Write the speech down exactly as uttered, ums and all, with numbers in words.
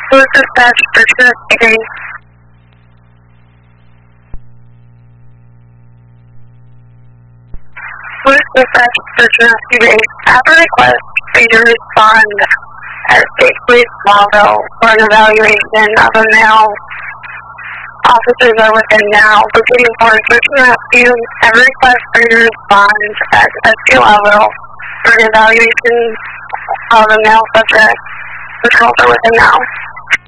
Who's the best person meeting? Who's the best person meeting? Have a request for you to respond as safely as possible for an evaluation of a male. Officers are within now. Proceeding forward, searching out you. Have a request for you to respond as S P level for an evaluation of a male subject. Patrols are within now.